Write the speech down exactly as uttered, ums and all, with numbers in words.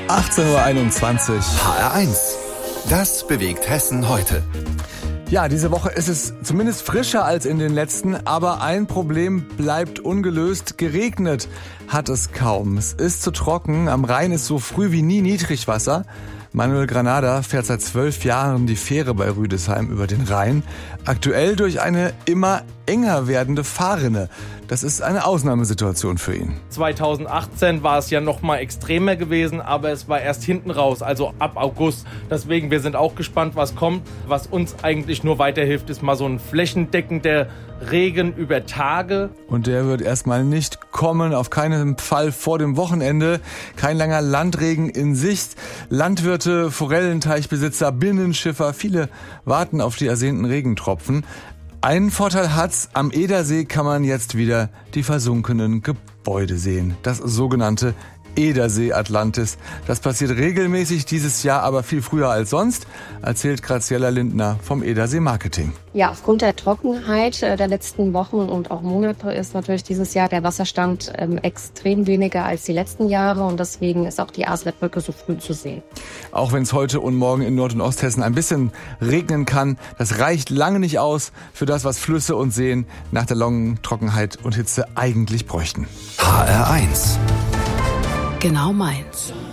achtzehn Uhr einundzwanzig. H R eins. Das bewegt Hessen heute. Ja, diese Woche ist es zumindest frischer als in den letzten, aber ein Problem bleibt ungelöst. Geregnet hat es kaum. Es ist zu trocken. Am Rhein ist so früh wie nie Niedrigwasser. Manuel Granada fährt seit zwölf Jahren die Fähre bei Rüdesheim über den Rhein. Aktuell durch eine immer enger werdende Fahrrinne. Das ist eine Ausnahmesituation für ihn. zweitausendachtzehn war es ja noch mal extremer gewesen, aber es war erst hinten raus, also ab August. Deswegen, wir sind auch gespannt, was kommt. Was uns eigentlich nur weiterhilft, ist mal so ein flächendeckender Regen über Tage. Und der wird erstmal nicht kommen, auf keinen Fall vor dem Wochenende. Kein langer Landregen in Sicht. Landwirte, Forellenteichbesitzer, Binnenschiffer, viele warten auf die ersehnten Regentropfen. Einen Vorteil hat's, am Edersee kann man jetzt wieder die versunkenen Gebäude sehen. Das sogenannte Edersee Atlantis. Das passiert regelmäßig dieses Jahr, aber viel früher als sonst, erzählt Graziella Lindner vom Edersee Marketing. Ja, aufgrund der Trockenheit der letzten Wochen und auch Monate ist natürlich dieses Jahr der Wasserstand ähm, extrem weniger als die letzten Jahre und deswegen ist auch die Aslerbrücke so früh zu sehen. Auch wenn es heute und morgen in Nord- und Osthessen ein bisschen regnen kann, das reicht lange nicht aus für das, was Flüsse und Seen nach der langen Trockenheit und Hitze eigentlich bräuchten. H R eins. Genau meins.